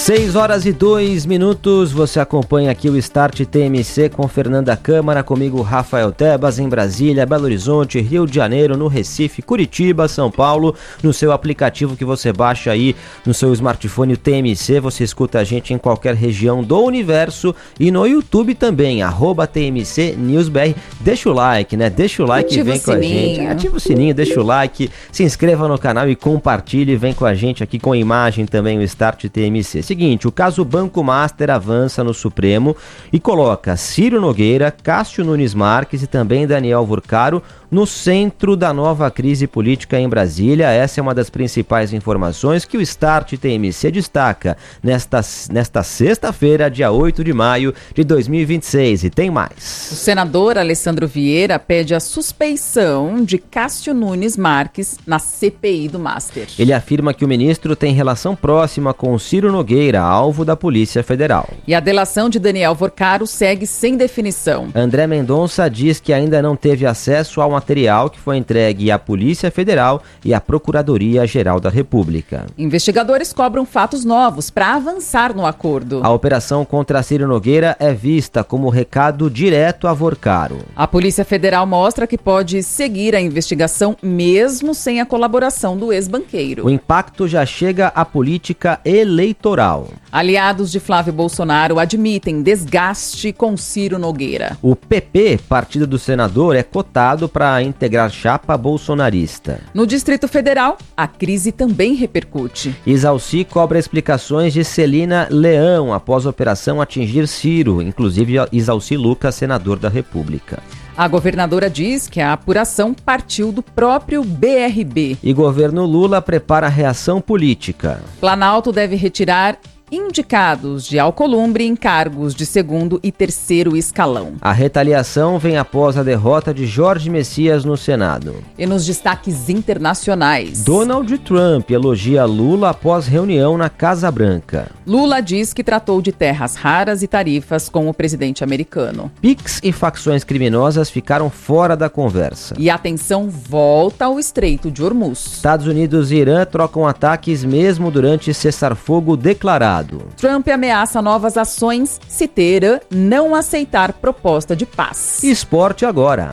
6h02, você acompanha aqui o Start TMC com Fernanda Câmara, comigo Rafael Tebas, em Brasília, Belo Horizonte, Rio de Janeiro, no Recife, Curitiba, São Paulo, no seu aplicativo que você baixa aí no seu smartphone, o TMC, você escuta a gente em qualquer região do universo e no YouTube também, @TMC NewsBR. Deixa o like, né? Deixa o like e vem com a gente. Ativa o sininho, deixa o like, se inscreva no canal e compartilhe, vem com a gente aqui com imagem também o Start TMC. Seguinte, o caso Banco Master avança no Supremo e coloca Ciro Nogueira, Cássio Nunes Marques e também Daniel Vorcaro no centro da nova crise política em Brasília. Essa é uma das principais informações que o Start TMC destaca nesta sexta-feira, dia 8 de maio de 2026. E tem mais. O senador Alessandro Vieira pede a suspeição de Cássio Nunes Marques na CPI do Master. Ele afirma que o ministro tem relação próxima com Ciro Nogueira, alvo da Polícia Federal. E a delação de Daniel Vorcaro segue sem definição. André Mendonça diz que ainda não teve acesso ao material que foi entregue à Polícia Federal e à Procuradoria-Geral da República. Investigadores cobram fatos novos para avançar no acordo. A operação contra Ciro Nogueira é vista como recado direto a Vorcaro. A Polícia Federal mostra que pode seguir a investigação mesmo sem a colaboração do ex-banqueiro. O impacto já chega à política eleitoral. Aliados de Flávio Bolsonaro admitem desgaste com Ciro Nogueira. O PP, partido do senador, é cotado para integrar chapa bolsonarista. No Distrito Federal, a crise também repercute. Isalci cobra explicações de Celina Leão após a operação atingir Ciro, inclusive Isalci Lucas, senador da República. A governadora diz que a apuração partiu do próprio BRB. E governo Lula prepara reação política. Planalto deve retirar indicados de Alcolumbre em cargos de segundo e terceiro escalão. A retaliação vem após a derrota de Jorge Messias no Senado. E nos destaques internacionais, Donald Trump elogia Lula após reunião na Casa Branca. Lula diz que tratou de terras raras e tarifas com o presidente americano. PIX e facções criminosas ficaram fora da conversa. E a tensão volta ao Estreito de Hormuz. Estados Unidos e Irã trocam ataques mesmo durante cessar-fogo declarado. Trump ameaça novas ações se Teherã não aceitar proposta de paz. Esporte agora.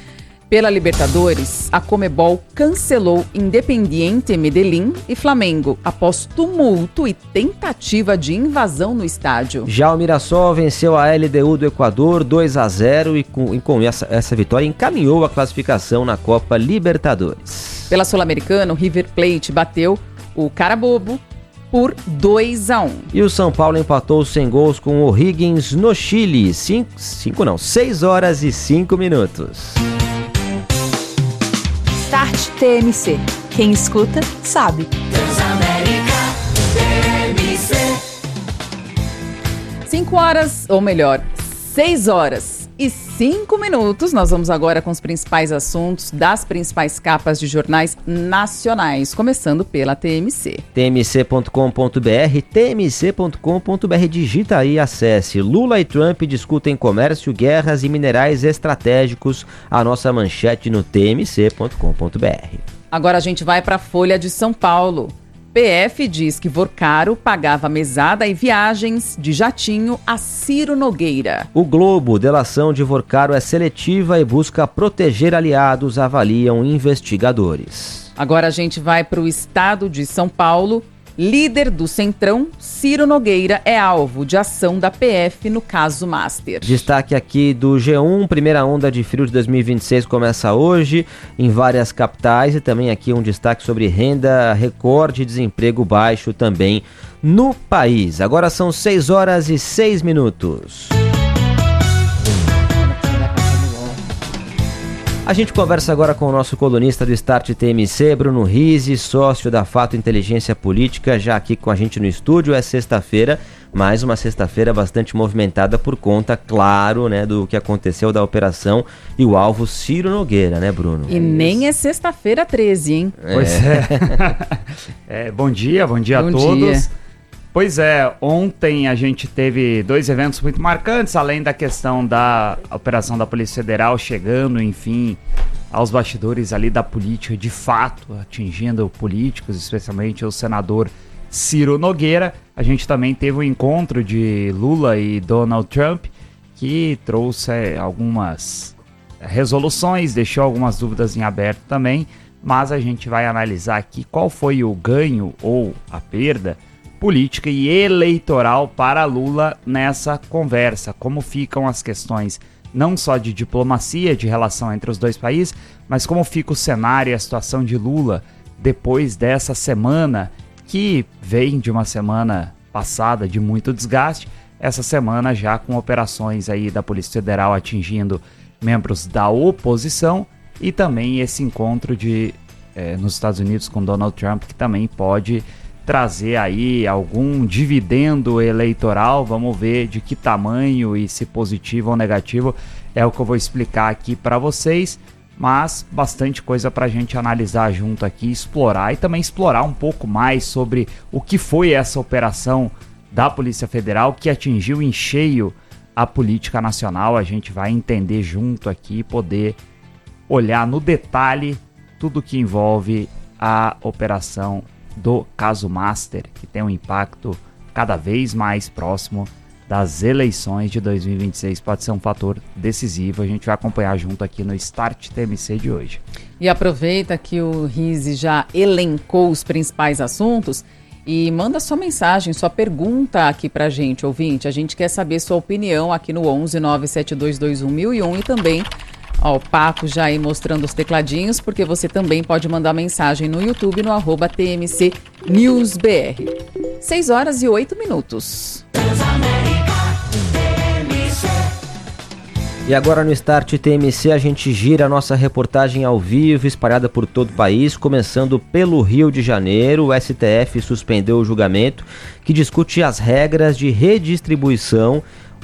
Pela Libertadores, a Conmebol cancelou Independiente Medellín e Flamengo após tumulto e tentativa de invasão no estádio. Já o Mirassol venceu a LDU do Equador 2-0 e com essa vitória encaminhou a classificação na Copa Libertadores. Pela Sul-Americana, o River Plate bateu o Carabobo por 2-1. E o São Paulo empatou sem gols com o O'Higgins no Chile. 6h05. Start TMC. Quem escuta, sabe. Transamérica TMC. 6h05. Nós vamos agora com os principais assuntos das principais capas de jornais nacionais, começando pela TMC. tmc.com.br, tmc.com.br, digita aí e acesse. Lula e Trump discutem comércio, guerras e minerais estratégicos. A nossa manchete no tmc.com.br. Agora a gente vai para a Folha de São Paulo. PF diz que Vorcaro pagava mesada e viagens de jatinho a Ciro Nogueira. O Globo, delação de Vorcaro é seletiva e busca proteger aliados, avaliam investigadores. Agora a gente vai para o estado de São Paulo. Líder do Centrão, Ciro Nogueira, é alvo de ação da PF no caso Master. Destaque aqui do G1, primeira onda de frio de 2026 começa hoje em várias capitais e também aqui um destaque sobre renda recorde e desemprego baixo também no país. Agora são 6h06. A gente conversa agora com o nosso colunista do Start TMC, Bruno Rizzi, sócio da Fato Inteligência Política, já aqui com a gente no estúdio. É sexta-feira, mais uma sexta-feira bastante movimentada por conta, claro, né, do que aconteceu da operação e o alvo Ciro Nogueira, né, Bruno? E nem é sexta-feira 13, hein? Pois é. Bom dia a todos. Pois é, ontem a gente teve dois eventos muito marcantes, além da questão da operação da Polícia Federal chegando, enfim, aos bastidores ali da política, de fato, atingindo políticos, especialmente o senador Ciro Nogueira. A gente também teve um encontro de Lula e Donald Trump, que trouxe algumas resoluções, deixou algumas dúvidas em aberto também, mas a gente vai analisar aqui qual foi o ganho ou a perda política e eleitoral para Lula nessa conversa, como ficam as questões não só de diplomacia, de relação entre os dois países, mas como fica o cenário e a situação de Lula depois dessa semana, que vem de uma semana passada de muito desgaste, essa semana já com operações aí da Polícia Federal atingindo membros da oposição e também esse encontro nos Estados Unidos com Donald Trump, que também pode trazer aí algum dividendo eleitoral. Vamos ver de que tamanho e se positivo ou negativo, é o que eu vou explicar aqui para vocês, mas bastante coisa para a gente analisar junto aqui, explorar e também explorar um pouco mais sobre o que foi essa operação da Polícia Federal que atingiu em cheio a política nacional. A gente vai entender junto aqui, poder olhar no detalhe tudo que envolve a operação do caso Master, que tem um impacto cada vez mais próximo das eleições de 2026. Pode ser um fator decisivo. A gente vai acompanhar junto aqui no Start TMC de hoje. E aproveita que o Rizzi já elencou os principais assuntos e manda sua mensagem, sua pergunta aqui pra gente, ouvinte. A gente quer saber sua opinião aqui no 11 97221 1001 e também, o Paco já aí mostrando os tecladinhos, porque você também pode mandar mensagem no YouTube no @TMC NewsBR. 6h08. E agora no Start TMC a gente gira a nossa reportagem ao vivo, espalhada por todo o país, começando pelo Rio de Janeiro. O STF suspendeu o julgamento que discute as regras de redistribuição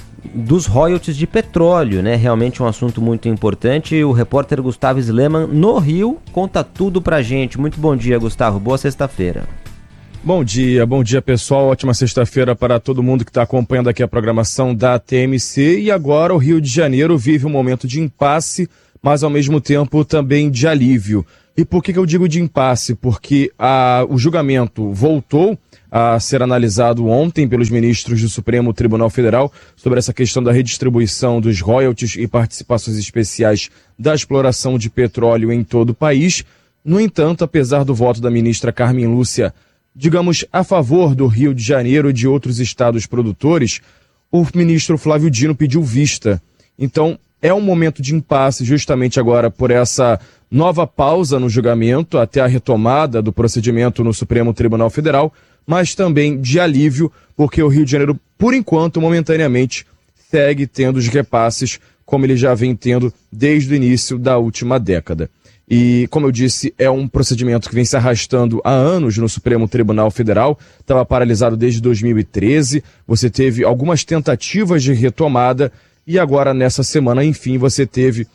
dos royalties de petróleo, né? Realmente um assunto muito importante. O repórter Gustavo Sleman, no Rio, conta tudo pra gente. Muito bom dia, Gustavo. Boa sexta-feira. Bom dia pessoal, ótima sexta-feira para todo mundo que está acompanhando aqui a programação da TMC. E agora o Rio de Janeiro vive um momento de impasse, mas ao mesmo tempo também de alívio. E por que eu digo de impasse? Porque o julgamento voltou a ser analisado ontem pelos ministros do Supremo Tribunal Federal sobre essa questão da redistribuição dos royalties e participações especiais da exploração de petróleo em todo o país. No entanto, apesar do voto da ministra Carmen Lúcia, digamos, a favor do Rio de Janeiro e de outros estados produtores, o ministro Flávio Dino pediu vista. Então, é um momento de impasse justamente agora por essa nova pausa no julgamento até a retomada do procedimento no Supremo Tribunal Federal, mas também de alívio, porque o Rio de Janeiro, por enquanto, momentaneamente, segue tendo os repasses como ele já vem tendo desde o início da última década. E, como eu disse, é um procedimento que vem se arrastando há anos no Supremo Tribunal Federal, estava paralisado desde 2013, você teve algumas tentativas de retomada e agora nessa semana, enfim, você teve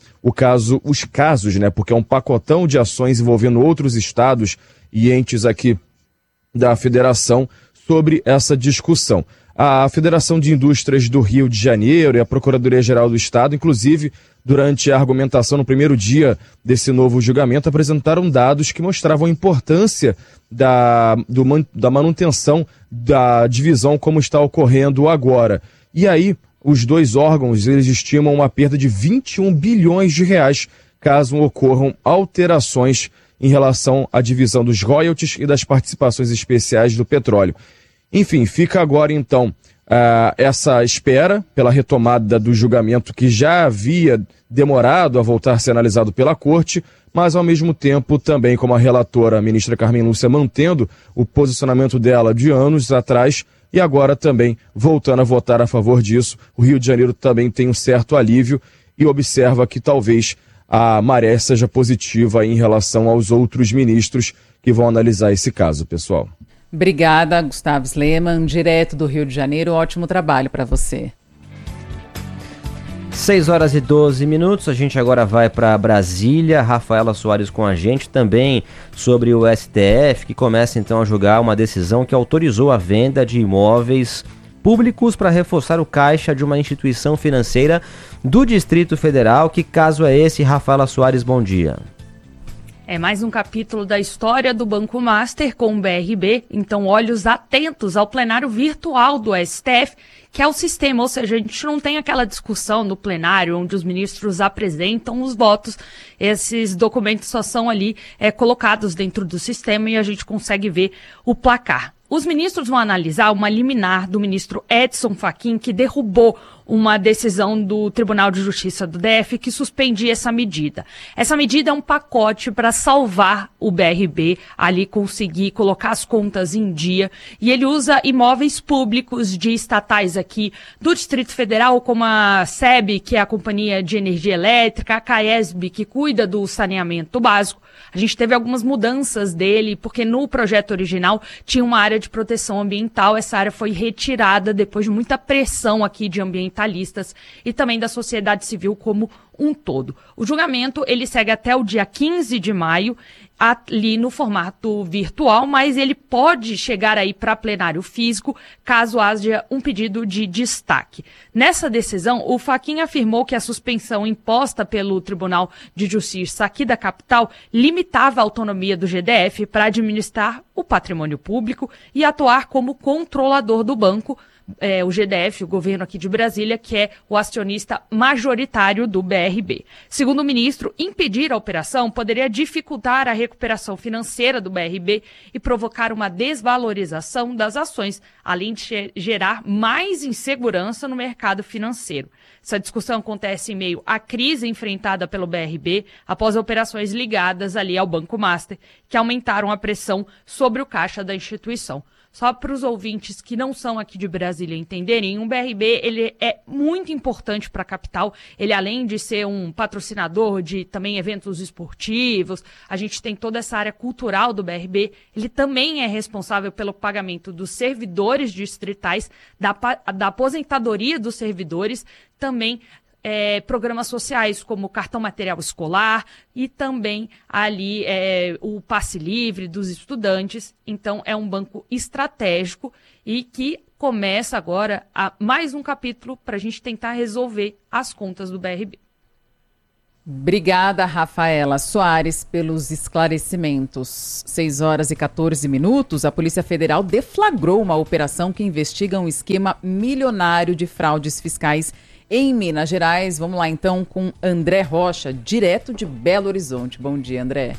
os casos, né, porque é um pacotão de ações envolvendo outros estados e entes aqui da federação sobre essa discussão. A Federação de Indústrias do Rio de Janeiro e a Procuradoria-Geral do Estado, inclusive, durante a argumentação no primeiro dia desse novo julgamento, apresentaram dados que mostravam a importância da manutenção da divisão como está ocorrendo agora. E aí, os dois órgãos, eles estimam uma perda de 21 bilhões de reais caso ocorram alterações em relação à divisão dos royalties e das participações especiais do petróleo. Enfim, fica agora então essa espera pela retomada do julgamento que já havia demorado a voltar a ser analisado pela Corte, mas ao mesmo tempo também, como a relatora, a ministra Carmen Lúcia, mantendo o posicionamento dela de anos atrás e agora também voltando a votar a favor disso. O Rio de Janeiro também tem um certo alívio e observa que talvez a maré seja positiva em relação aos outros ministros que vão analisar esse caso, pessoal. Obrigada, Gustavo Sleman, direto do Rio de Janeiro. Ótimo trabalho para você. 6h12, a gente agora vai para Brasília. Rafaela Soares com a gente também sobre o STF, que começa então a julgar uma decisão que autorizou a venda de imóveis públicos para reforçar o caixa de uma instituição financeira do Distrito Federal. Que caso é esse, Rafaela Soares? Bom dia. É mais um capítulo da história do Banco Master com o BRB, então olhos atentos ao plenário virtual do STF, que é o sistema, ou seja, a gente não tem aquela discussão no plenário onde os ministros apresentam os votos, esses documentos só são ali colocados dentro do sistema e a gente consegue ver o placar. Os ministros vão analisar uma liminar do ministro Edson Fachin, que derrubou uma decisão do Tribunal de Justiça do DF que suspendia essa medida. Essa medida é um pacote para salvar o BRB, ali conseguir colocar as contas em dia, e ele usa imóveis públicos de estatais aqui do Distrito Federal, como a SEB, que é a Companhia de Energia Elétrica, a CAESB, que cuida do saneamento básico. A gente teve algumas mudanças dele, porque no projeto original tinha uma área de proteção ambiental, essa área foi retirada depois de muita pressão aqui de ambientalistas e também da sociedade civil como um todo. O julgamento, ele segue até o dia 15 de maio, ali no formato virtual, mas ele pode chegar aí para plenário físico, caso haja um pedido de destaque. Nessa decisão, o Fachin afirmou que a suspensão imposta pelo Tribunal de Justiça aqui da capital limitava a autonomia do GDF para administrar o patrimônio público e atuar como controlador do banco, o GDF, o governo aqui de Brasília, que é o acionista majoritário do BRB. Segundo o ministro, impedir a operação poderia dificultar a recuperação financeira do BRB e provocar uma desvalorização das ações, além de gerar mais insegurança no mercado financeiro. Essa discussão acontece em meio à crise enfrentada pelo BRB após operações ligadas ali ao Banco Master, que aumentaram a pressão sobre o caixa da instituição. Só para os ouvintes que não são aqui de Brasília entenderem, o BRB ele é muito importante para a capital. Ele, além de ser um patrocinador de também eventos esportivos, a gente tem toda essa área cultural do BRB. Ele também é responsável pelo pagamento dos servidores distritais, da aposentadoria dos servidores, também programas sociais como cartão material escolar e também ali o passe livre dos estudantes. Então é um banco estratégico e que começa agora mais um capítulo para a gente tentar resolver as contas do BRB. Obrigada, Rafaela Soares, pelos esclarecimentos. 6h14, a Polícia Federal deflagrou uma operação que investiga um esquema milionário de fraudes fiscais em Minas Gerais. Vamos lá então com André Rocha, direto de Belo Horizonte. Bom dia, André.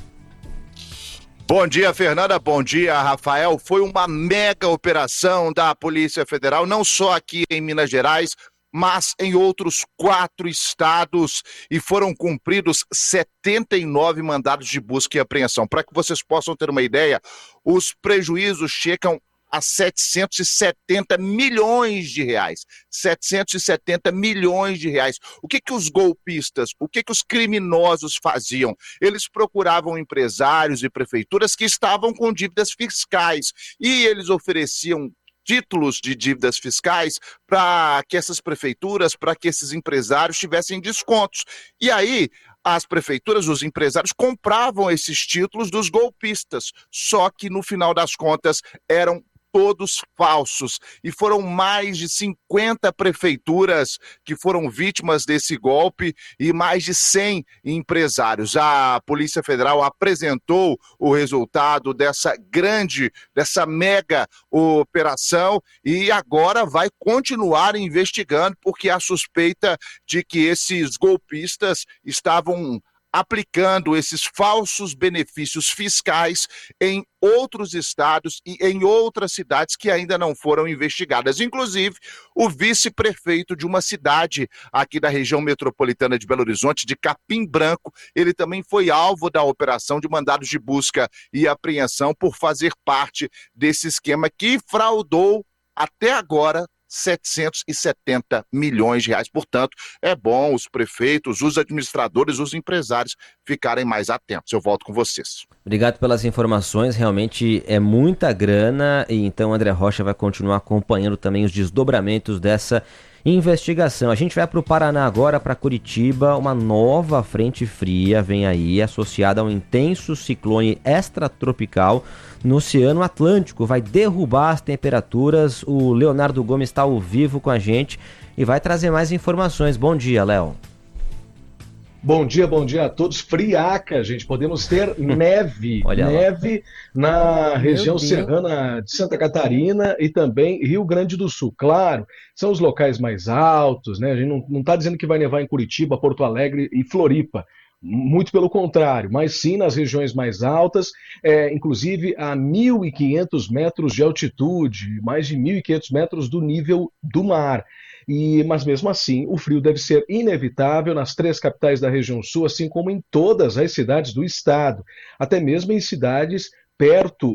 Bom dia, Fernanda. Bom dia, Rafael. Foi uma mega operação da Polícia Federal, não só aqui em Minas Gerais, mas em outros 4 estados, e foram cumpridos 79 mandados de busca e apreensão. Para que vocês possam ter uma ideia, os prejuízos chegam a 770 milhões de reais. 770 milhões de reais. O que os golpistas, o que os criminosos faziam? Eles procuravam empresários e prefeituras que estavam com dívidas fiscais e eles ofereciam títulos de dívidas fiscais para que essas prefeituras, para que esses empresários tivessem descontos. E aí, as prefeituras, os empresários compravam esses títulos dos golpistas, só que no final das contas eram todos falsos, e foram mais de 50 prefeituras que foram vítimas desse golpe e mais de 100 empresários. A Polícia Federal apresentou o resultado dessa mega operação e agora vai continuar investigando, porque há suspeita de que esses golpistas estavam aplicando esses falsos benefícios fiscais em outros estados e em outras cidades que ainda não foram investigadas. Inclusive, o vice-prefeito de uma cidade aqui da região metropolitana de Belo Horizonte, de Capim Branco, ele também foi alvo da operação de mandados de busca e apreensão por fazer parte desse esquema que fraudou até agora 770 milhões de reais. Portanto, é bom os prefeitos, os administradores, os empresários ficarem mais atentos. Eu volto com vocês. Obrigado pelas informações, realmente é muita grana e então André Rocha vai continuar acompanhando também os desdobramentos dessa investigação. A gente vai para o Paraná agora, para Curitiba. Uma nova frente fria vem aí, associada a um intenso ciclone extratropical no Oceano Atlântico. Vai derrubar as temperaturas. O Leonardo Gomes está ao vivo com a gente e vai trazer mais informações. Bom dia, Léo. Bom dia a todos. Friaca, gente. Podemos ter neve. Neve na região serrana de Santa Catarina e também Rio Grande do Sul. Claro, são os locais mais altos, né? A gente não está dizendo que vai nevar em Curitiba, Porto Alegre e Floripa. Muito pelo contrário, mas sim nas regiões mais altas, inclusive a 1.500 metros de altitude, mais de 1.500 metros do nível do mar. Mas mesmo assim, o frio deve ser inevitável nas 3 capitais da região sul, assim como em todas as cidades do estado, até mesmo em cidades perto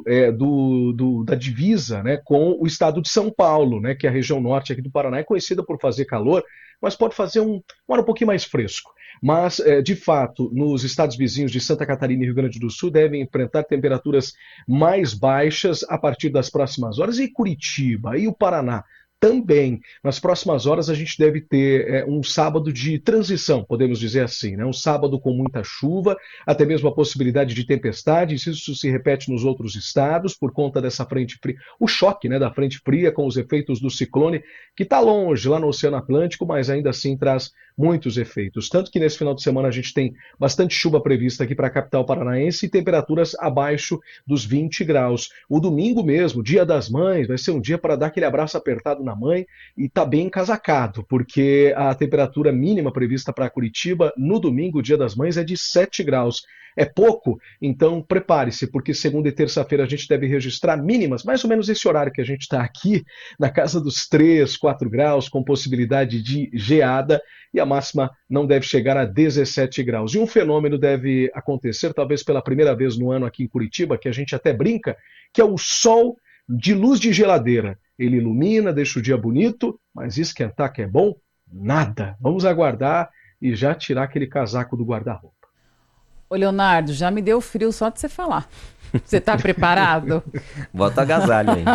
da divisa, né, com o estado de São Paulo, né, que é a região norte aqui do Paraná é conhecida por fazer calor, mas pode fazer um ar um pouquinho mais fresco. Mas, de fato, nos estados vizinhos de Santa Catarina e Rio Grande do Sul devem enfrentar temperaturas mais baixas a partir das próximas horas. E Curitiba e o Paraná também. Nas próximas horas a gente deve ter um sábado de transição, podemos dizer assim, né? Um sábado com muita chuva, até mesmo a possibilidade de tempestade. Isso se repete nos outros estados por conta dessa frente fria. O choque, né, da frente fria com os efeitos do ciclone, que está longe, lá no Oceano Atlântico, mas ainda assim traz muitos efeitos. Tanto que nesse final de semana a gente tem bastante chuva prevista aqui para a capital paranaense e temperaturas abaixo dos 20 graus. O domingo mesmo, Dia das Mães, vai ser um dia para dar aquele abraço apertado na mãe e tá bem encasacado, porque a temperatura mínima prevista para Curitiba no domingo, Dia das Mães, é de 7 graus. É pouco? Então prepare-se, porque segunda e terça-feira a gente deve registrar mínimas, mais ou menos esse horário que a gente está aqui, na casa dos 3, 4 graus, com possibilidade de geada, e a máxima não deve chegar a 17 graus. E um fenômeno deve acontecer, talvez pela primeira vez no ano aqui em Curitiba, que a gente até brinca, que é o sol de luz de geladeira. Ele ilumina, deixa o dia bonito, mas esquentar que é bom? Nada. Vamos aguardar e já tirar aquele casaco do guarda-roupa. Ô, Leonardo, já me deu frio só de você falar. Você tá preparado? Bota agasalho aí.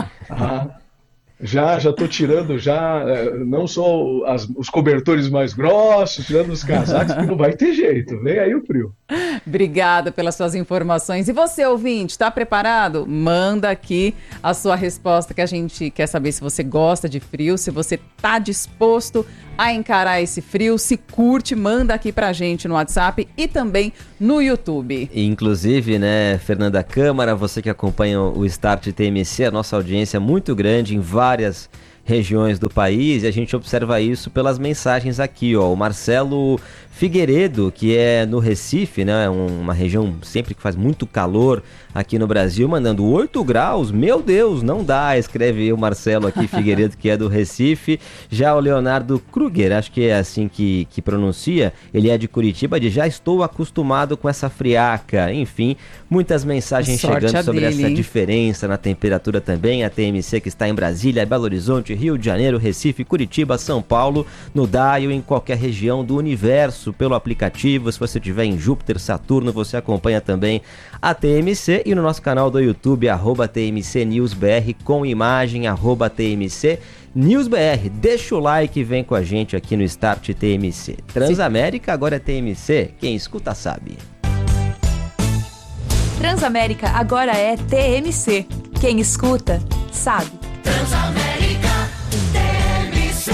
Já estou tirando não só os cobertores mais grossos, tirando os casacos, que não vai ter jeito. Vem aí o frio. Obrigada pelas suas informações. E você, ouvinte, está preparado? Manda aqui a sua resposta, que a gente quer saber se você gosta de frio, se você está disposto a encarar esse frio, se curte, manda aqui pra gente no WhatsApp e também no YouTube. Inclusive, né, Fernanda Câmara, você que acompanha o Start TMC, a nossa audiência é muito grande em várias regiões do país, e a gente observa isso pelas mensagens aqui, ó. O Marcelo Figueiredo, que é no Recife, né, uma região sempre que faz muito calor aqui no Brasil, mandando 8 graus, meu Deus, não dá, escreve o Marcelo aqui, Figueiredo, que é do Recife. Já o Leonardo Kruger, acho que é assim que pronuncia, ele é de Curitiba, diz, já estou acostumado com essa friaca. Enfim, muitas mensagens chegando sobre essa diferença na temperatura também. A TMC que está em Brasília, Belo Horizonte, Rio de Janeiro, Recife, Curitiba, São Paulo, no dial, em qualquer região do universo, pelo aplicativo. Se você estiver em Júpiter, Saturno, você acompanha também a TMC, e no nosso canal do YouTube, @TMCNewsBR, com imagem, @TMCNewsBR. Deixa o like e vem com a gente aqui no Start TMC. Transamérica agora é TMC, quem escuta sabe. Transamérica agora é TMC, quem escuta sabe. Transamérica TMC.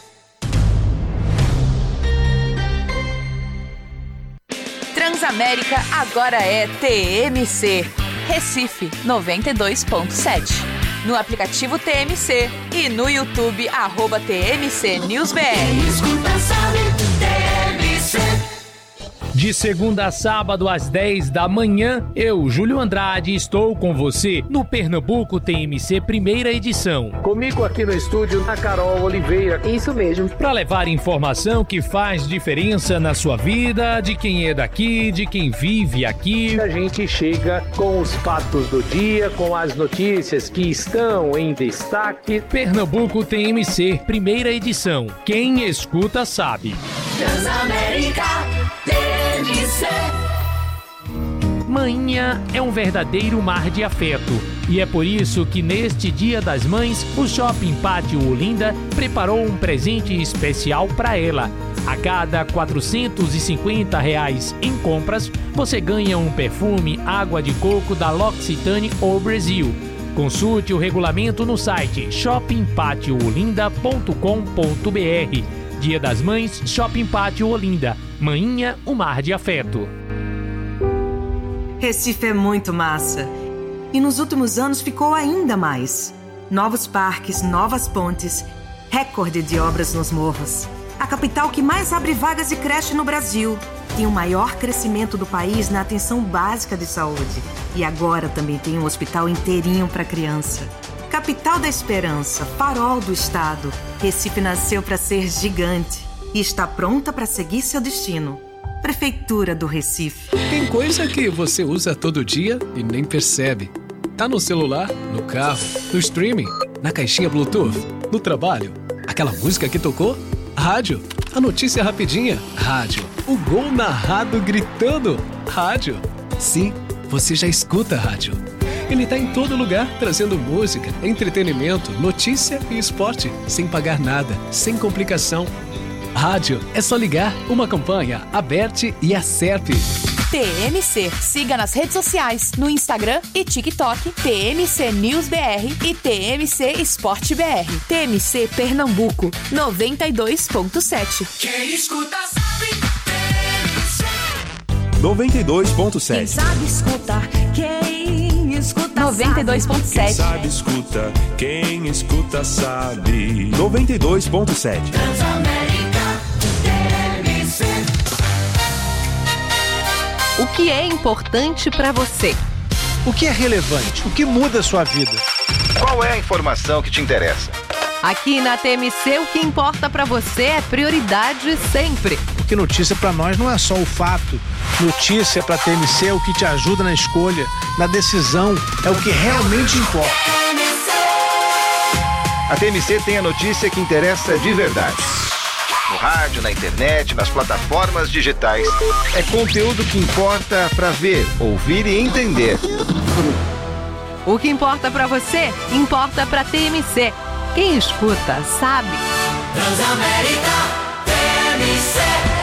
Transamérica agora é TMC, Recife 92.7. No aplicativo TMC e no YouTube @TMCNewsBR. Escuta, sabe, TMC. De segunda a sábado às 10 da manhã, eu, Júlio Andrade, estou com você no Pernambuco TMC primeira edição. Comigo aqui no estúdio, a Carol Oliveira. Isso mesmo. Para levar informação que faz diferença na sua vida, de quem é daqui, de quem vive aqui. A gente chega com os fatos do dia, com as notícias que estão em destaque. Pernambuco TMC primeira edição. Quem escuta sabe. Transamérica TMC. Manhã é um verdadeiro mar de afeto. E é por isso que neste Dia das Mães, o Shopping Pátio Olinda preparou um presente especial para ela. A cada R$ 450 em compras, você ganha um perfume água de coco da L'Occitane au Brasil. Consulte o regulamento no site shoppingpatioolinda.com.br. Dia das Mães, Shopping Pátio Olinda. Manhinha, um mar de afeto. Recife é muito massa. E nos últimos anos ficou ainda mais. Novos parques, novas pontes, recorde de obras nos morros. A capital que mais abre vagas de creche no Brasil. Tem o maior crescimento do país na atenção básica de saúde. E agora também tem um hospital inteirinho para criança. Capital da esperança, farol do estado. Recife nasceu para ser gigante e está pronta para seguir seu destino. Prefeitura do Recife. Tem coisa que você usa todo dia e nem percebe. Tá no celular, no carro, no streaming, na caixinha Bluetooth, no trabalho. Aquela música que tocou? Rádio. A notícia rapidinha? Rádio. O gol narrado gritando? Rádio. Sim, você já escuta rádio. Ele tá em todo lugar, trazendo música, entretenimento, notícia e esporte, sem pagar nada, sem complicação. Rádio, é só ligar. Uma campanha, Aberte e Acerte. TMC. Siga nas redes sociais, no Instagram e TikTok, TMC News BR e TMC Esporte BR. TMC Pernambuco, 92.7. Quem escuta sabe, TMC. 92.7. Quem sabe escutar, quem escuta 92.7. Quem sabe escuta, quem escuta sabe. 92.7. Transamérica, TMC. O que é importante para você? O que é relevante? O que muda a sua vida? Qual é a informação que te interessa? Aqui na TMC, o que importa para você é prioridade sempre. Porque notícia para nós não é só o fato. Notícia para TMC é o que te ajuda na escolha, na decisão, é o que realmente importa. A TMC tem a notícia que interessa de verdade. No rádio, na internet, nas plataformas digitais. É conteúdo que importa para ver, ouvir e entender. O que importa para você, importa para TMC. Quem escuta, sabe. Transamérica, TMC.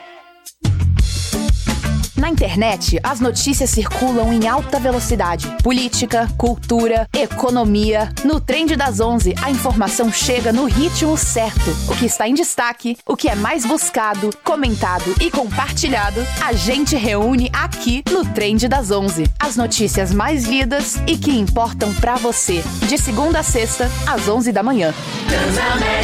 Na internet, as notícias circulam em alta velocidade. Política, cultura, economia. No Trend das 11, a informação chega no ritmo certo. O que está em destaque, o que é mais buscado, comentado e compartilhado, a gente reúne aqui no Trend das 11. As notícias mais lidas e que importam pra você. De segunda a sexta, às 11 da manhã.